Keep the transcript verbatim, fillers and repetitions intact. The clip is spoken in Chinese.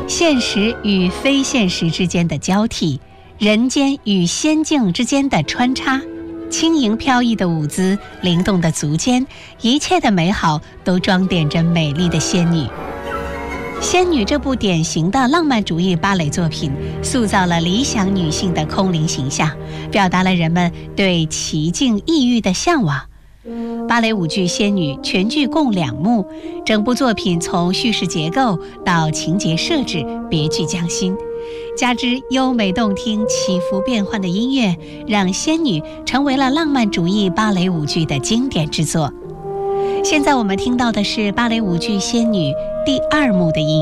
现实与非现实之间的交替，人间与仙境之间的穿插，轻盈飘逸的舞姿，灵动的足尖，一切的美好都装点着美丽的仙女。仙女这部典型的浪漫主义芭蕾作品，塑造了理想女性的空灵形象，表达了人们对奇境异域的向往。芭蕾舞剧《仙女》全剧共两幕，整部作品从叙事结构到情节设置别具匠心，加之优美动听、起伏变幻的音乐，让《仙女》成为了浪漫主义芭蕾舞剧的经典之作。现在我们听到的是芭蕾舞剧《仙女》第二幕的音乐。